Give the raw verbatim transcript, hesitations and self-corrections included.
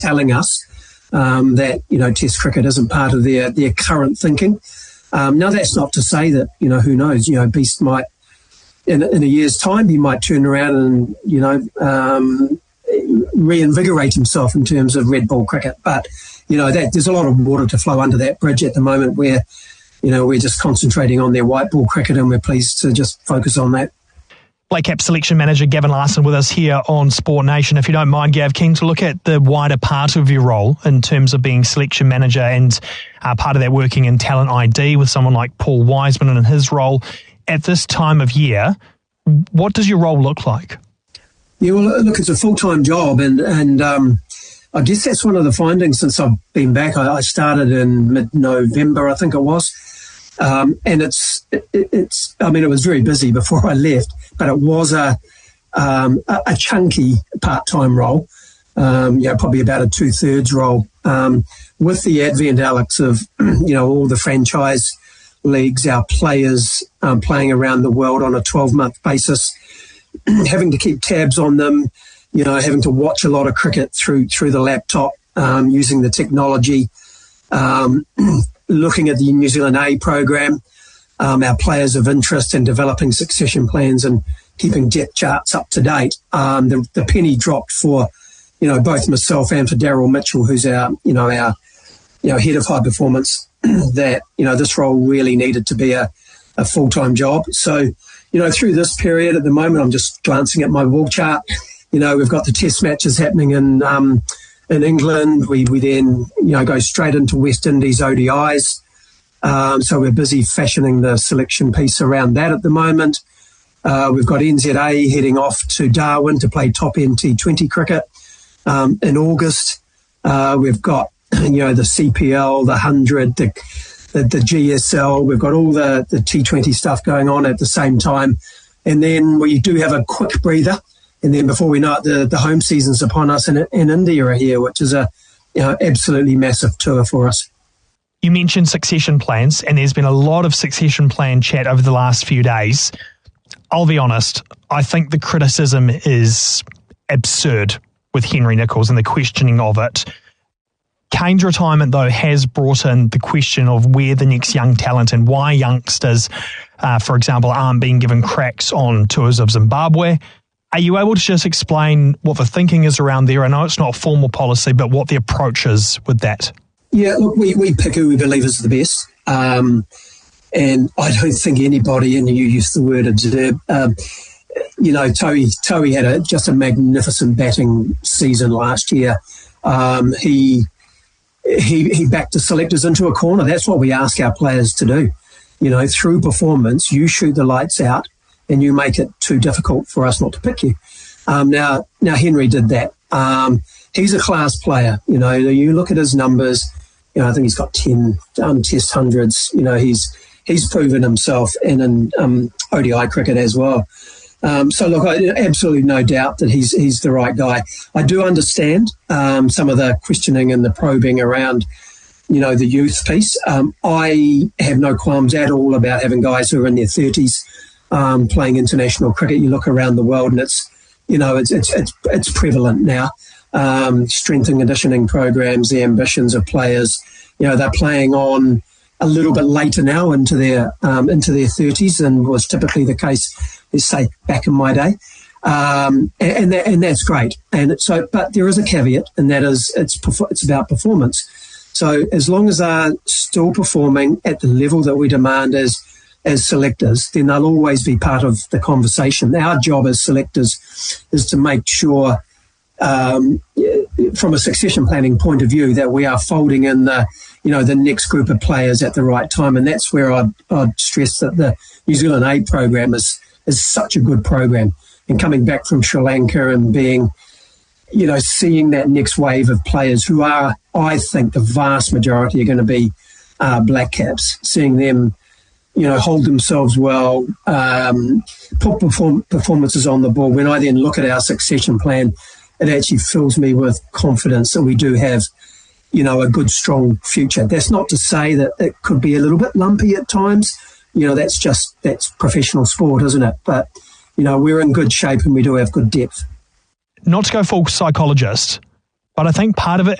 telling us um, that, you know, Test cricket isn't part of their, their current thinking. Um, now, that's not to say that, you know, who knows, you know, Beast might, in, in a year's time, he might turn around and, you know, um, reinvigorate himself in terms of red ball cricket. But, you know, that there's a lot of water to flow under that bridge at the moment where, you know, we're just concentrating on their white ball cricket, and we're pleased to just focus on that. Blake Caps selection manager Gavin Larson with us here on Sport Nation. If you don't mind, Gav, keen to look at the wider part of your role in terms of being selection manager and uh, part of that working in talent I D with someone like Paul Wiseman and his role. At this time of year, what does your role look like? Yeah, well, look, it's a full-time job, and, and um, I guess that's one of the findings since I've been back. I, I started in mid-November, I think it was. Um, and it's, it, it's, I mean, it was very busy before I left, but it was a, um, a, a chunky part-time role, um, you know, probably about a two-thirds role. Um, with the advent, Alex, of, you know, all the franchise leagues, our players um, playing around the world on a twelve-month basis, having to keep tabs on them, you know, having to watch a lot of cricket through through the laptop, um, using the technology, um, looking at the New Zealand A program, um, our players of interest, and developing succession plans and keeping depth charts up to date. Um, the, the penny dropped for, you know, both myself and for Daryl Mitchell, who's our, you know, our, you know, head of high performance, that, you know, this role really needed to be a, a full-time job. So, you know, through this period at the moment, I'm just glancing at my wall chart. You know, we've got the test matches happening in, um, in England. We, we then, you know, go straight into West Indies O D Is. Um, so we're busy fashioning the selection piece around that at the moment. Uh, we've got N Z A heading off to Darwin to play top-end T twenty cricket um, in August. Uh, we've got, you know, the C P L, the one hundred, the, the, the G S L. We've got all the, the T twenty stuff going on at the same time. And then we do have a quick breather. And then before we know it, the, the home season's upon us, and, and India are here, which is a, you know, absolutely massive tour for us. You mentioned succession plans, and there's been a lot of succession plan chat over the last few days. I'll be honest, I think the criticism is absurd with Henry Nicholls and the questioning of it. Kane's retirement, though, has brought in the question of where the next young talent and why youngsters, uh, for example, aren't being given cracks on tours of Zimbabwe. Are you able to just explain what the thinking is around there? I know it's not a formal policy, but what the approach is with that. Yeah, look, we, we pick who we believe is the best. Um, and I don't think anybody, and you used the word observe, um, you know, Toey, Toey had a, just a magnificent batting season last year. Um, he, he, he backed the selectors into a corner. That's what we ask our players to do. You know, through performance, you shoot the lights out, and you make it too difficult for us not to pick you. Um, now, now Henry did that. Um, he's a class player. You know, you look at his numbers. You know, I think he's got ten um, Test hundreds. You know, he's he's proven himself in, in um, O D I cricket as well. Um, so, look, I, absolutely no doubt that he's he's the right guy. I do understand um, some of the questioning and the probing around, you know, the youth piece. Um, I have no qualms at all about having guys who are in their thirties. Um, playing international cricket. You look around the world, and it's, you know, it's it's it's, it's prevalent now. Um, strength and conditioning programs, the ambitions of players, you know, they're playing on a little bit later now into their um, into their thirties than was typically the case, let's say, back in my day. Um, and and, that, and that's great. And so, but there is a caveat, and that is it's it's about performance. So as long as they're still performing at the level that we demand as as selectors, then they'll always be part of the conversation. Our job as selectors is to make sure, um, from a succession planning point of view, that we are folding in the, you know, the next group of players at the right time. And that's where I'd, I'd stress that the New Zealand A program is, is such a good program. And coming back from Sri Lanka and being, you know, seeing that next wave of players who are, I think the vast majority are going to be uh, Black Caps, seeing them, you know, hold themselves well, um, put perform- performances on the board. When I then look at our succession plan, it actually fills me with confidence that we do have, you know, a good, strong future. That's not to say that it could be a little bit lumpy at times. You know, that's just, that's professional sport, isn't it? But, you know, we're in good shape and we do have good depth. Not to go full psychologist, But I think part of it